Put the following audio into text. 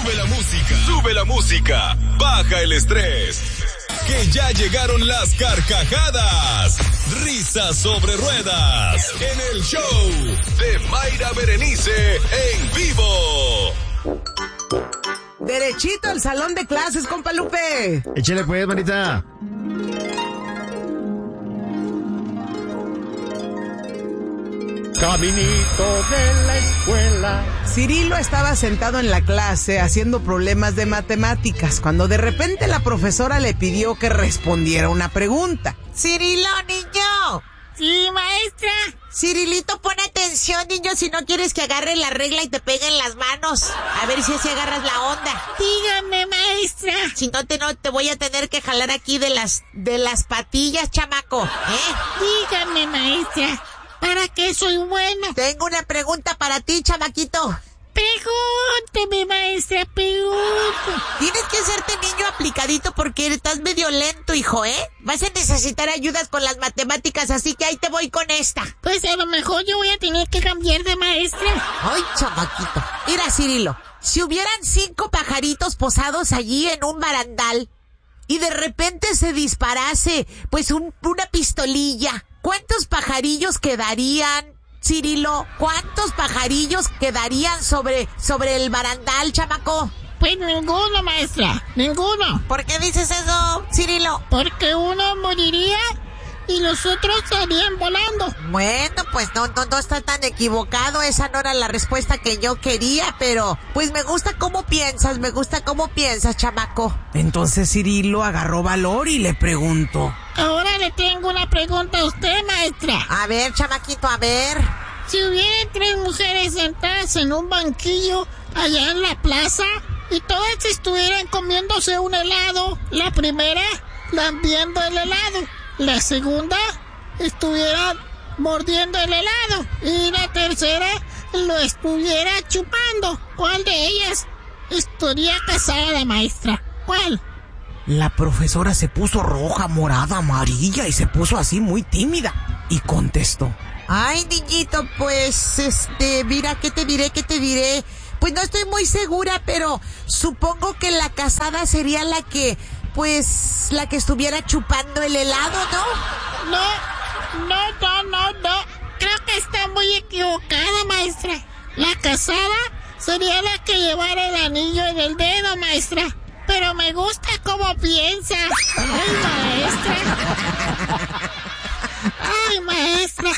sube la música, baja el estrés, que ya llegaron las carcajadas, risas sobre ruedas, en el show de Mayra Berenice en vivo. Derechito al salón de clases, compa Lupe. Échale pues, manita. Caminito de la escuela. Cirilo estaba sentado en la clase haciendo problemas de matemáticas cuando de repente la profesora le pidió que respondiera una pregunta. Cirilo, niño. Sí, maestra. Cirilito, pon atención, niño, si no quieres que agarre la regla y te peguen las manos. A ver si así agarras la onda. Dígame, maestra. Si no te voy a tener que jalar aquí de las patillas, chamaco, Dígame, maestra. ¿Para qué soy bueno? Tengo una pregunta para ti, chamaquito. Pregúnteme, maestra, pregúnteme. Tienes que hacerte niño aplicadito porque estás medio lento, hijo, Vas a necesitar ayudas con las matemáticas, así que ahí te voy con esta. Pues a lo mejor yo voy a tener que cambiar de maestra. Ay, chamaquito. Mira, Cirilo, si hubieran 5 pajaritos posados allí en un barandal y de repente se disparase, pues una pistolilla, ¿cuántos pajarillos quedarían, Cirilo? ¿Cuántos pajarillos quedarían sobre el barandal, chamaco? Pues ninguno, maestra, ninguno. ¿Por qué dices eso, Cirilo? Porque uno moriría y los otros estarían volando. Bueno, pues no está tan equivocado. Esa no era la respuesta que yo quería, pero pues me gusta cómo piensas, chamaco. Entonces Cirilo agarró valor y le preguntó. Ahora le tengo una pregunta a usted, maestra. A ver, chamaquito, a ver. Si hubiera 3 mujeres sentadas en un banquillo allá en la plaza y todas estuvieran comiéndose un helado, la primera lambiendo el helado, la segunda estuviera mordiendo el helado y la tercera lo estuviera chupando, ¿cuál de ellas estaría casada, maestra? ¿Cuál? La profesora se puso roja, morada, amarilla y se puso así muy tímida y contestó. Ay, niñito, pues, mira, ¿qué te diré? Pues no estoy muy segura, pero supongo que la casada sería la que estuviera chupando el helado, ¿no? No. Creo que está muy equivocada, maestra. La casada sería la que llevara el anillo en el dedo, maestra. Pero me gusta cómo piensa. Ay, maestra.